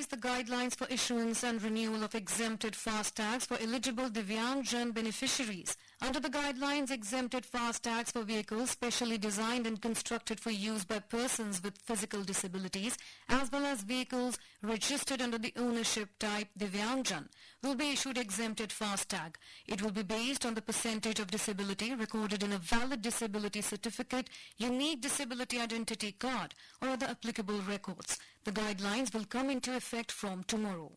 revised the guidelines for issuance and renewal of exempted FASTags for eligible Divyangjan beneficiaries. Under the guidelines, exempted FASTags for vehicles specially designed and constructed for use by persons with physical disabilities, as well as vehicles registered under the ownership type Divyangjan, will be issued exempted FASTag. It will be based on the percentage of disability recorded in a valid disability certificate, unique disability identity card, or other applicable records. The guidelines will come into effect from tomorrow.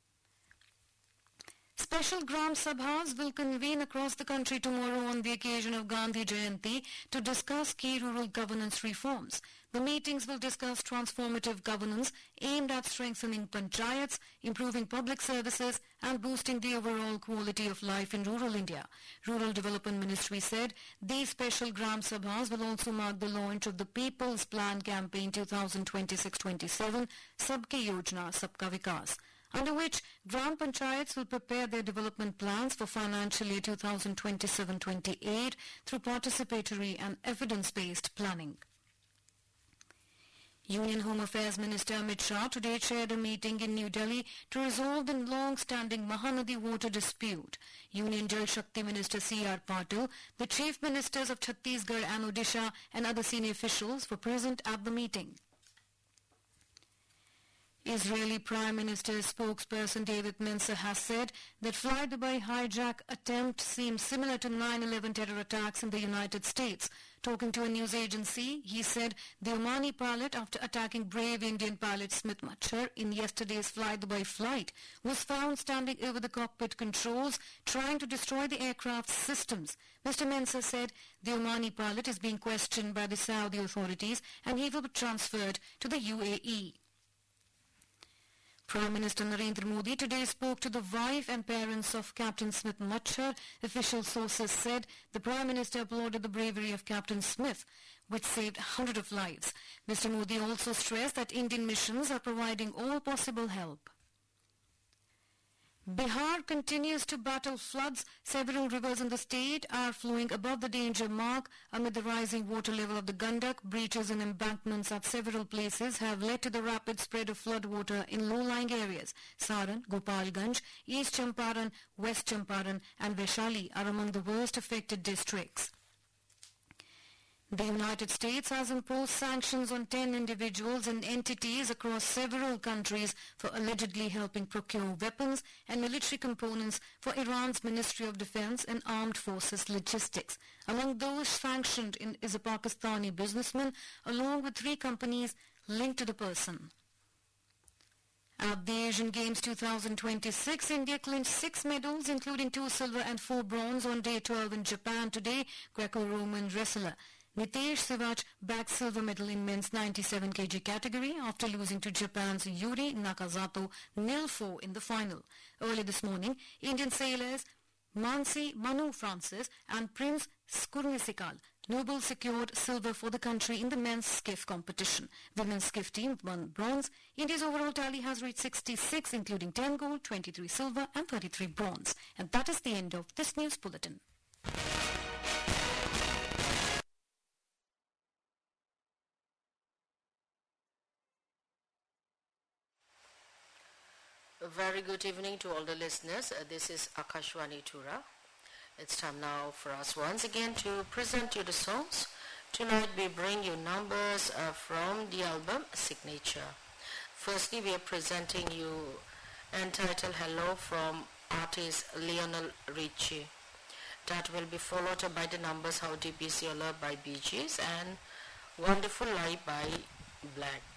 Special Gram Sabhas will convene across the country tomorrow on the occasion of Gandhi Jayanti to discuss key rural governance reforms. The meetings will discuss transformative governance aimed at strengthening panchayats, improving public services and boosting the overall quality of life in rural India. Rural Development Ministry said these special Gram Sabhas will also mark the launch of the People's Plan Campaign 2026-27, Sabke Yojna, Sabka Vikas, under which Gram Panchayats will prepare their development plans for financial year 2027-28 through participatory and evidence-based planning. Union Home Affairs Minister Amit Shah today chaired a meeting in New Delhi to resolve the long-standing Mahanadi water dispute. Union Jal Shakti Minister C.R. Patil, the Chief Ministers of Chhattisgarh and Odisha and other senior officials were present at the meeting. Israeli Prime Minister's spokesperson David Mencer has said that Fly Dubai hijack attempt seems similar to 9/11 terror attacks in the United States. Talking to a news agency, he said the Omani pilot, after attacking brave Indian pilot Smith Machar in yesterday's Fly Dubai flight, was found standing over the cockpit controls trying to destroy the aircraft's systems. Mr. Mencer said the Omani pilot is being questioned by the Saudi authorities and he will be transferred to the UAE. Prime Minister Narendra Modi today spoke to the wife and parents of Captain Smith Machar. Official sources said the Prime Minister applauded the bravery of Captain Smith, which saved hundreds of lives. Mr. Modi also stressed that Indian missions are providing all possible help. Bihar continues to battle floods. Several rivers in the state are flowing above the danger mark amid the rising water level of the Gandak. Breaches and embankments at several places have led to the rapid spread of flood water in low-lying areas. Saran, Gopalganj, East Champaran, West Champaran and Vaishali are among the worst affected districts. The United States has imposed sanctions on 10 individuals and entities across several countries for allegedly helping procure weapons and military components for Iran's Ministry of Defense and Armed Forces Logistics. Among those sanctioned is a Pakistani businessman, along with 3 companies linked to the person. At the Asian Games 2026, India clinched 6 medals, including 2 silver and 4 bronze on day 12 in Japan today. Greco-Roman wrestler Nitesh Sivach bagged silver medal in men's 97 kg category after losing to Japan's Yuri Nakazato 0-4 in the final. Early this morning, Indian sailors Manu Francis and Prince Skurnyisikal Noble secured silver for the country in the men's skiff competition. Women's skiff team won bronze. India's overall tally has reached 66, including 10 gold, 23 silver and 33 bronze. And that is the end of this news bulletin. A very good evening to all the listeners. This is Akashwani Tura. It's time now for us once again to present you the songs. Tonight we bring you numbers from the album Signature. Firstly, we are presenting you entitled Hello from artist Lionel Richie. That will be followed by the numbers How Deep Is Your Love by Bee Gees and Wonderful Life by Black.